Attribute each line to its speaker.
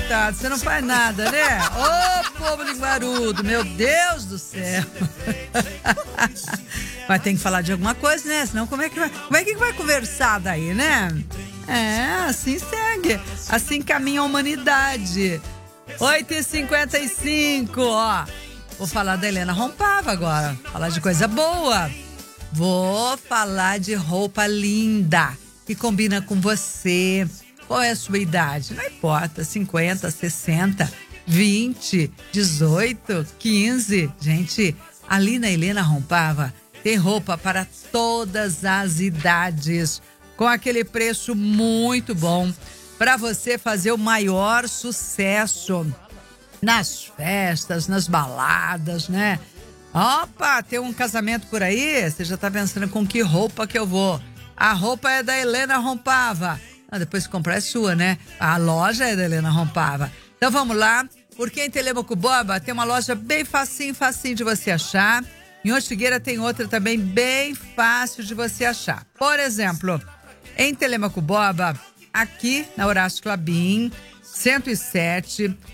Speaker 1: coitado, você não faz nada, né? Ô, povo linguarudo, meu Deus do céu. Mas tem que falar de alguma coisa, né? Senão como é que vai conversar daí, né? É, assim segue. Assim caminha a humanidade. 8h55, ó. Vou falar da Helena Rompava agora. Falar de coisa boa. Vou falar de roupa linda, que combina com você. Qual é a sua idade? Não importa, 50, 60, 20, 18, 15. Gente, ali na Helena Rompava tem roupa para todas as idades, com aquele preço muito bom, para você fazer o maior sucesso nas festas, nas baladas, né? Opa, tem um casamento por aí? Você já tá pensando com que roupa que eu vou? A roupa é da Helena Rompava. Ah, depois que comprar é sua, né? A loja é da Helena Rompava. Então vamos lá, porque em Telemaco Borba tem uma loja bem facinho de você achar. Em Ortigueira tem outra também bem fácil de você achar. Por exemplo, em Telemaco Borba, aqui na Horácio Clabin, 107,